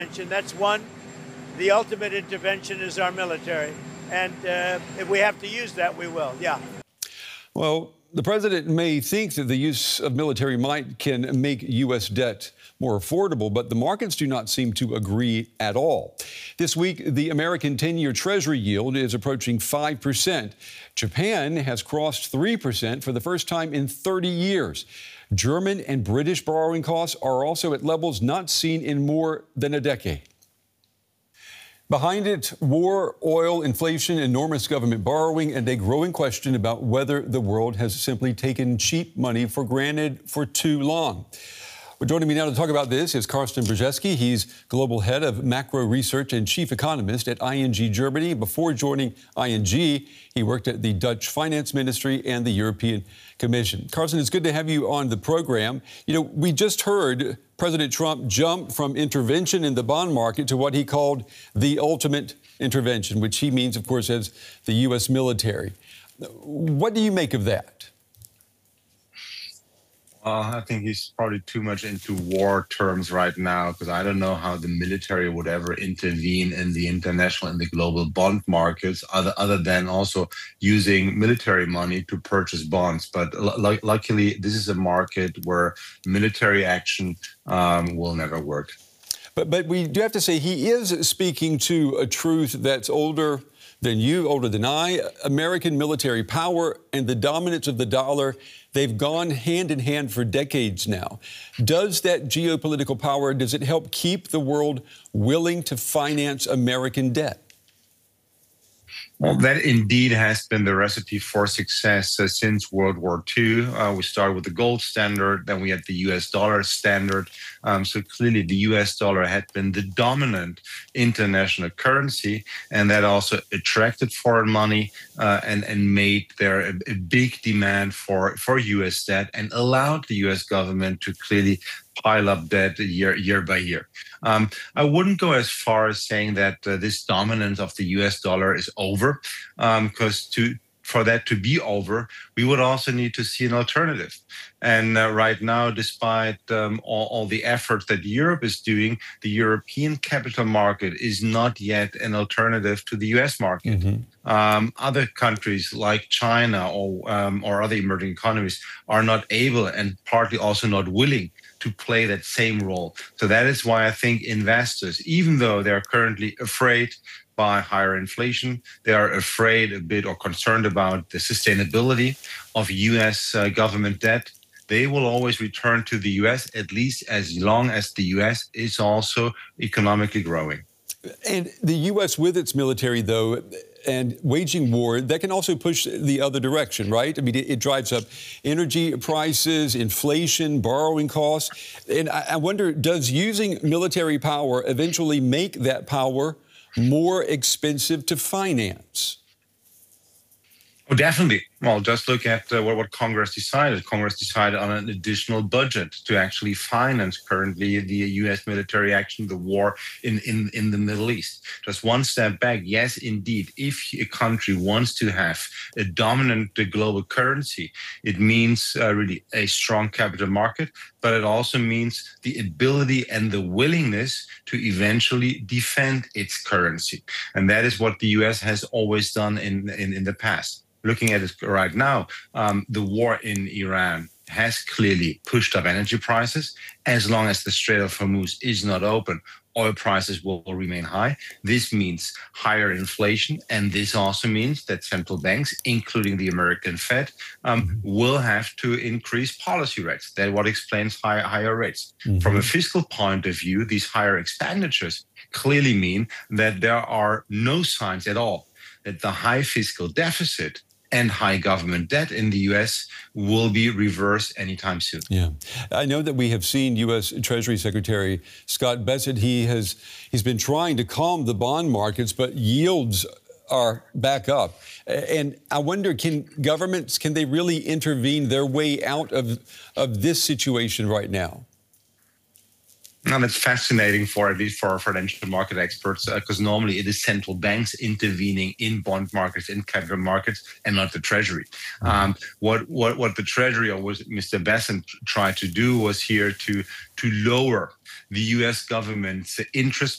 That's one. The ultimate intervention is our military. And if we have to use that, we will. Yeah. Well, the president may think that the use of military might can make U.S. debt more affordable, but the markets do not seem to agree at all. This week, the American 10-year Treasury yield is approaching 5%. Japan has crossed 3% for the first time in 30 years. German and British borrowing costs are also at levels not seen in more than a decade. Behind it, war, oil, inflation, enormous government borrowing, and a growing question about whether the world has simply taken cheap money for granted for too long. Well, joining me now to talk about this is Carsten Brzezinski. He's global head of macro research and chief economist at ING Germany. Before joining ING, he worked at the Dutch Finance Ministry and the European Commission. Carsten, it's good to have you on the program. You know, we just heard President Trump jump from intervention in the bond market to what he called the ultimate intervention, which he means, of course, as the U.S. military. What do you make of that? I think he's probably too much into war terms right now, because I don't know how the military would ever intervene in the international and the global bond markets, other than also using military money to purchase bonds. But luckily, this is a market where military action will never work. But we do have to say he is speaking to a truth that's older than you, older than I. American military power and the dominance of the dollar, they've gone hand in hand for decades now. Does that geopolitical power, does it help keep the world willing to finance American debt? Well, that indeed has been the recipe for success since World War II. We started with the gold standard, then we had the US dollar standard. So clearly the US dollar had been the dominant international currency, and that also attracted foreign money and made there a big demand for US debt, and allowed the US government to clearly pile up debt year by year. I wouldn't go as far as saying that this dominance of the US dollar is over, because for that to be over, we would also need to see an alternative. And right now, despite all the efforts that Europe is doing, the European capital market is not yet an alternative to the US market. Mm-hmm. Other countries like China or other emerging economies are not able, and partly also not willing, to play that same role. So that is why I think investors, even though they're currently afraid by higher inflation, they are afraid a bit or concerned about the sustainability of US government debt, they will always return to the US, at least as long as the US is also economically growing. And the U.S. with its military, though, and waging war, that can also push the other direction, right? I mean, it drives up energy prices, inflation, borrowing costs. And I wonder, does using military power eventually make that power more expensive to finance? Oh, definitely. Well, just look at what Congress decided. Congress decided on an additional budget to actually finance currently the U.S. military action, the war in the Middle East. Just one step back. Yes, indeed, if a country wants to have a dominant global currency, it means really a strong capital market, but it also means the ability and the willingness to eventually defend its currency. And that is what the U.S. has always done in the past. Looking at it right now, the war in Iran has clearly pushed up energy prices. As long as the Strait of Hormuz is not open, oil prices will remain high. This means higher inflation, and this also means that central banks, including the American Fed, will have to increase policy rates. That's what explains higher rates. Mm-hmm. From a fiscal point of view, these higher expenditures clearly mean that there are no signs at all that the high fiscal deficit and high government debt in the U.S. will be reversed anytime soon. Yeah. I know that we have seen U.S. Treasury Secretary Scott Bessent. He's been trying to calm the bond markets, but yields are back up. And I wonder, can they really intervene their way out of this situation right now? And it's fascinating at least for financial market experts, because normally it is central banks intervening in bond markets, in capital markets, and not the Treasury. What the Treasury, or what Mr. Bessent tried to do, was here to lower the U.S. government's interest